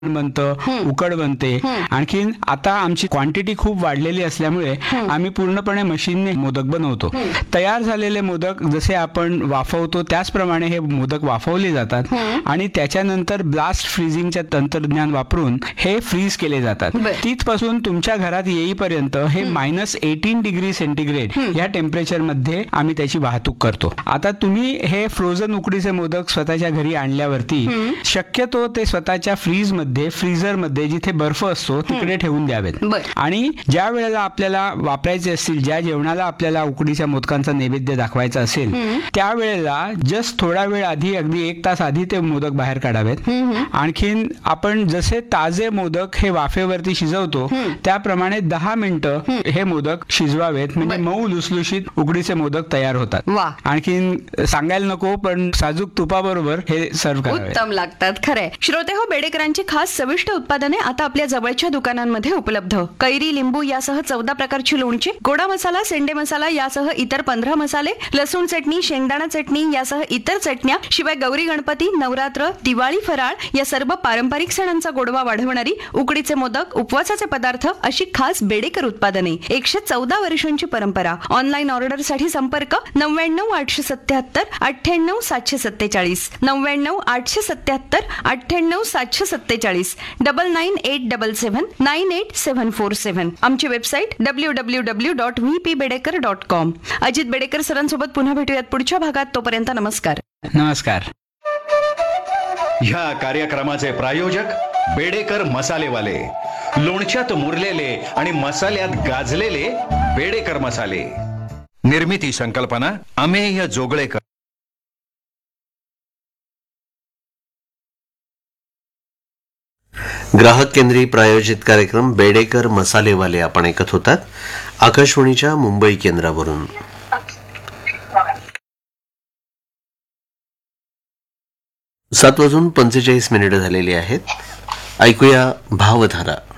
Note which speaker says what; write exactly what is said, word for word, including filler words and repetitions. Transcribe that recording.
Speaker 1: बनतं, उकड बनते. आणखीन आता आमची क्वांटिटी खूप वाढलेली असल्यामुळे आम्ही पूर्णपणे मशीनने मोदक बनवतो. तयार झालेले मोदक जसे आपण वाफवतो त्याचप्रमाणे हे मोदक वाफवले जातात आणि त्याच्यानंतर ब्लास्ट फ्रीजिंगचे तंत्रज्ञान वापरून हे फ्रीज केले जातात. तिथपासून तुमच्या घरात येईपर्यंत हे मायनस एटीन डिग्री सेंटीग्रेड या टेम्परेचर मध्ये आम्ही त्याची वाहतूक करतो. आता तुम्ही हे फ्रोझन उकडीचे मोदक स्वतःच्या घरी आणल्यावरती शक्यतो ते स्वतःच्या फ्रीज मध्ये फ्रीझर मध्ये जिथे बर्फ असतो तिकडे ठेवून द्यावेत. आणि ज्या वेळेला आपल्याला वापरायचे असतील, ज्या जेवणाला आपल्याला उकडीच्या मोदकांचा नैवेद्य दाखवायचा असेल त्यावेळेला जस्ट थोडा वेळ आधी, अगदी एक तास आधी ते मोदक बाहेर काढावेत. आणखीन आपण जसे ताजे मोदक हे वाफेवरती शिजवतो त्याप्रमाणे दहा मिनिटं हे मोदक शिजवावेत, म्हणजे मऊ लुसलुशीत उकडीचे मोदक तयार होतात. आणखीन सांगायला नको पण साजूक तुपाबरोबर हे सर्व करावे.
Speaker 2: उत्तम लागतात. खरे श्रोते हो, बेडेकरांची खास चविष्ट उत्पादने आता आपल्या जवळच्या दुकानांमध्ये उपलब्ध. कैरी, लिंबू यासह चौदा प्रकारची लोणची, गोडा मसाला, सेंडे मसाला यासह इतर पंधरा मसाले, लसूण चटणी, शेंगदाणा चटणी यासह इतर चटण्या, शिवाय गौरी गणपती, नवरात्र, दिवाळी, फराळ या सर्व पारंपरिक सणांचा गोडवा वाढवणारी उकडीचे मोदक, उपवासाचे पदार्थ अशी खास बेडेकर उत्पादने. एकशे चौदा वर्षांची परंपरा. ऑनलाईन ऑर्डर साठी संपर्क नव्याण्णव आठशे सत्याहत्तर अठ्ठ्याण्णव सातशे सत्तेचाळीस नव्याण्णव आठशे सत्याहत्तर अठ्ठ्याण्णव सातशे सत्तेचाळीस double nine eight double seven nine eight seven four seven. आमची website W W W dot V P Bedekar dot com. Ajit Bedekar सरांसोबत पुन्हा भेटूयात पुढच्या भागात. तोपर्यंत नमस्कार.
Speaker 1: नमस्कार.
Speaker 3: ह्या कार्यक्रमाचे प्रायोजक बेडेकर मसालेवाले, लोणच्यात मुरलेले आणि मसाल्यात गाजलेले बेडेकर मसाले. निर्मिती संकल्पना अमेय जोगळेकर.
Speaker 4: ग्राहक केंद्री प्रायोजित कार्यक्रम बेडेकर मसालेवाले आपण ऐकत होतात आकाशवाणीच्या मुंबई केंद्रावरून. सात वाजून पंचेचाळीस मिनिटं झालेली आहेत. ऐकूया भावधारा.